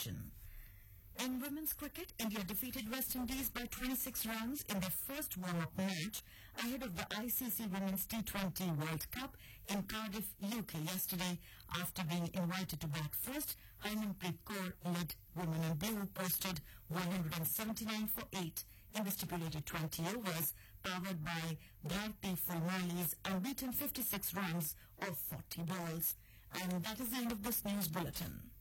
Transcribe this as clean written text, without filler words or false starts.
competition. In women's cricket, India defeated West Indies by 26 runs in their first warm-up match ahead of the ICC Women's T20 World Cup in Cardiff, UK yesterday. After being invited to bat first, Harmanpreet Kaur-led Women in Blue posted 179 for 8 in the stipulated 20 overs, powered by Bharti Fulmali's unbeaten 56 runs of 40 balls. And that is the end of this news bulletin.